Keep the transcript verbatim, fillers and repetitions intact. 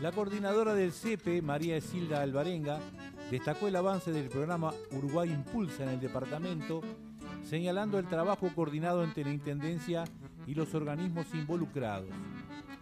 La coordinadora del C E P E, María Esilda Alvarenga, destacó el avance del programa Uruguay Impulsa en el departamento, señalando el trabajo coordinado entre la Intendencia y los organismos involucrados.